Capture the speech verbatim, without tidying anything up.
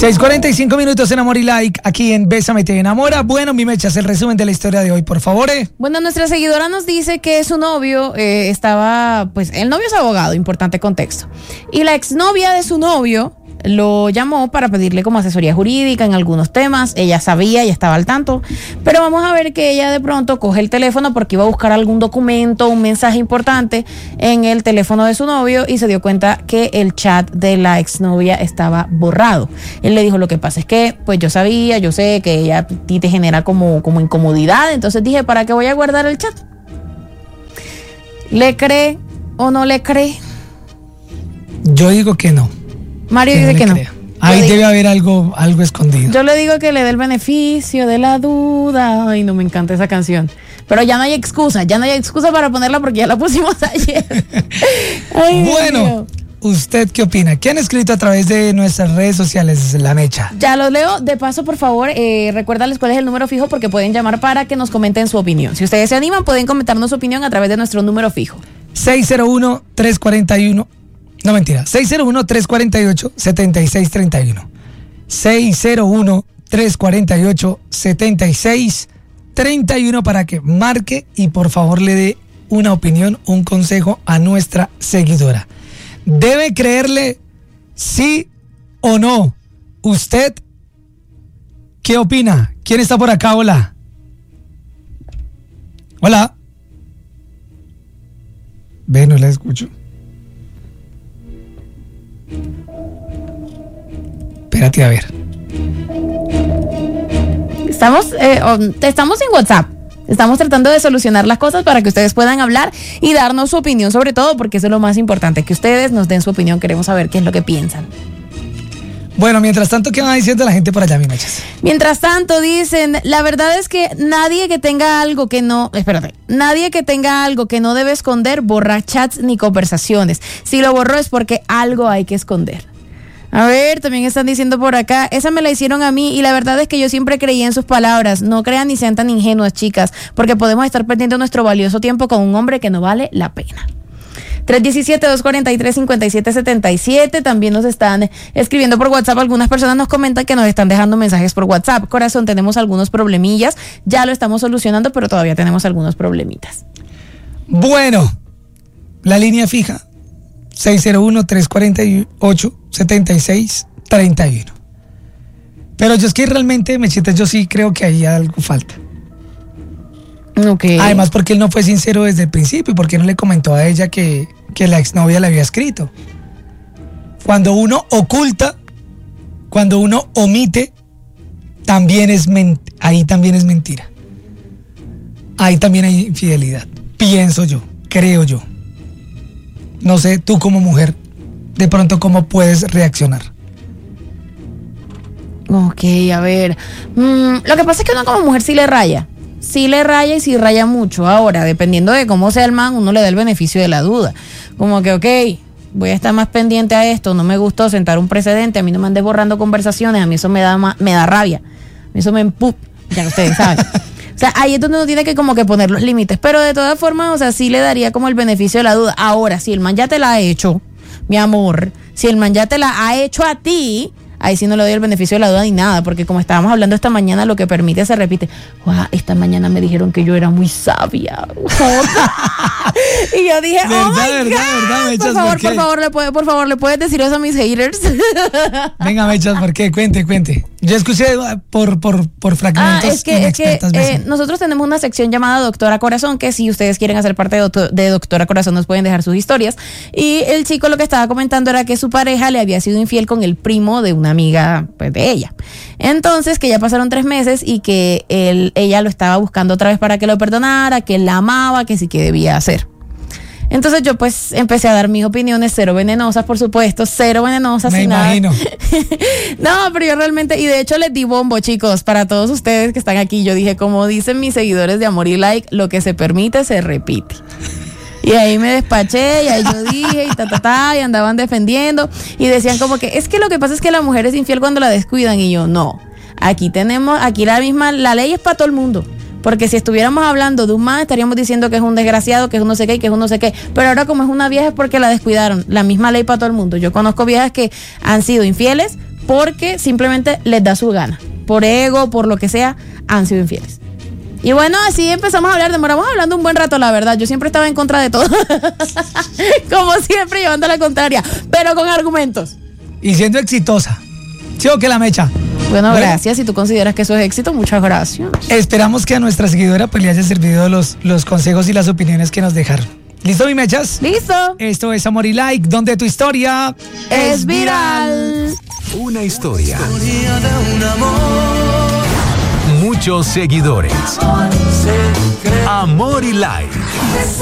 seis cuarenta y cinco minutos en Amor y Like, aquí en Bésame Te Enamora. Bueno, mi Mechas, el resumen de la historia de hoy, por favor. Eh. Bueno, nuestra seguidora nos dice que su novio eh, estaba, pues, el novio es abogado, importante contexto. Y la exnovia de su novio lo llamó para pedirle como asesoría jurídica en algunos temas. Ella sabía y estaba al tanto, pero vamos a ver que ella de pronto coge el teléfono porque iba a buscar algún documento, un mensaje importante en el teléfono de su novio y se dio cuenta que el chat de la exnovia estaba borrado. Él le dijo, lo que pasa es que pues yo sabía, yo sé que ella a ti te genera como, como incomodidad, entonces dije, ¿para qué voy a guardar el chat? ¿Le cree o no le cree? Yo digo que no. Mario dice que no. Ahí debe haber algo, algo escondido. Yo le digo que le dé el beneficio de la duda. Ay, no, me encanta esa canción. Pero ya no hay excusa, ya no hay excusa para ponerla porque ya la pusimos ayer. Ay, bueno, ¿usted qué opina? ¿Qué han escrito a través de nuestras redes sociales, La Mecha? Ya los leo. De paso, por favor, eh, recuérdales cuál es el número fijo porque pueden llamar para que nos comenten su opinión. Si ustedes se animan, pueden comentarnos su opinión a través de nuestro número fijo. seis cero uno, tres cuatro uno. No, mentira. seis cero uno, tres cuatro ocho, siete seis tres uno. seis cero uno, tres cuatro ocho, siete seis tres uno para que marque y por favor le dé una opinión, un consejo a nuestra seguidora. ¿Debe creerle sí o no? ¿Usted qué opina? ¿Quién está por acá? Hola. Hola. Ve, no la escucho. Espérate a ver. Estamos, eh, estamos en WhatsApp. Estamos tratando de solucionar las cosas para que ustedes puedan hablar y darnos su opinión sobre todo, porque eso es lo más importante, que ustedes nos den su opinión. Queremos saber qué es lo que piensan. Bueno, mientras tanto, ¿qué va diciendo la gente por allá, mi Mechas? Mientras tanto, dicen, la verdad es que nadie que tenga algo que no, espérate, nadie que tenga algo que no debe esconder borra chats ni conversaciones. Si lo borró es porque algo hay que esconder. A ver, también están diciendo por acá, esa me la hicieron a mí y la verdad es que yo siempre creí en sus palabras. No crean ni sean tan ingenuas, chicas, porque podemos estar perdiendo nuestro valioso tiempo con un hombre que no vale la pena. tres uno siete, dos cuatro tres, cinco siete siete siete. También nos están escribiendo por WhatsApp. Algunas personas nos comentan que nos están dejando mensajes por WhatsApp. Corazón, tenemos algunos problemillas. Ya lo estamos solucionando, pero todavía tenemos algunos problemitas. Bueno, la línea fija seis cero uno, tres cuatro ocho, siete seis tres uno. Pero yo es que realmente, Mechita, yo sí creo que ahí algo falta. Okay. Además, porque él no fue sincero desde el principio y porque no le comentó a ella que, que la exnovia le había escrito. Cuando uno oculta, cuando uno omite, también es ment- ahí también es mentira. Ahí también hay infidelidad. Pienso yo, creo yo. No sé, tú como mujer, de pronto, ¿cómo puedes reaccionar? Ok, a ver. Mm, lo que pasa es que uno como mujer sí le raya. Sí le raya y sí raya mucho. Ahora, dependiendo de cómo sea el man, uno le da el beneficio de la duda. Como que, ok, voy a estar más pendiente a esto. No me gustó sentar un precedente. A mí no me andes borrando conversaciones. A mí eso me da, me da rabia. A mí eso me empuja. Ya ustedes saben. O sea, ahí es donde uno tiene que como que poner los límites. Pero de todas formas, o sea, sí le daría como el beneficio de la duda. Ahora, si el man ya te la ha hecho, mi amor, si el man ya te la ha hecho a ti, ahí sí no le doy el beneficio de la duda ni nada, porque como estábamos hablando esta mañana, lo que permite se repite. Wow, esta mañana me dijeron que yo era muy sabia. Y yo dije, ¿verdad, oh my verdad, God. verdad, Mechas, por favor, ¿por qué? por favor, le puede, por favor, le puedes decir eso a mis haters. Venga, Mechas, ¿por qué? Cuente, cuente. Yo escuché por, por, por fragmentos. Ah, es que, es que eh, nosotros tenemos una sección llamada Doctora Corazón, que si ustedes quieren hacer parte de, doctor, de Doctora Corazón nos pueden dejar sus historias. Y el chico lo que estaba comentando era que su pareja le había sido infiel con el primo de una amiga, pues, de ella. Entonces, que ya pasaron tres meses y que él, ella lo estaba buscando otra vez para que lo perdonara, que él la amaba, que sí que debía hacer. Entonces yo pues empecé a dar mis opiniones, cero venenosas, por supuesto, cero venenosas. Me sin imagino. Nada. No, pero yo realmente, y de hecho les di bombo, chicos, para todos ustedes que están aquí. Yo dije, como dicen mis seguidores de Amor y Like, lo que se permite se repite. Y ahí me despaché, y ahí yo dije, y ta, ta, ta, y andaban defendiendo, y decían como que, es que lo que pasa es que la mujer es infiel cuando la descuidan, y yo, no. Aquí tenemos, aquí la misma, la ley es para todo el mundo. Porque si estuviéramos hablando de un man, estaríamos diciendo que es un desgraciado, que es un no sé qué, que es un no sé qué. Pero ahora como es una vieja es porque la descuidaron. La misma ley para todo el mundo. Yo conozco viejas que han sido infieles porque simplemente les da su gana. Por ego, por lo que sea, han sido infieles. Y bueno, así empezamos a hablar, demoramos hablando un buen rato, la verdad. Yo siempre estaba en contra de todo. Como siempre, llevando la contraria, pero con argumentos. Y siendo exitosa. ¿Sí o qué, la mecha? Bueno, gracias. Si tú consideras que eso es éxito, muchas gracias. Esperamos que a nuestra seguidora pues le haya servido los, los consejos y las opiniones que nos dejaron. ¿Listo, mi mechas? Listo. Esto es Amor y Like, donde tu historia es viral. Una historia. Muchos seguidores. Amor y Like.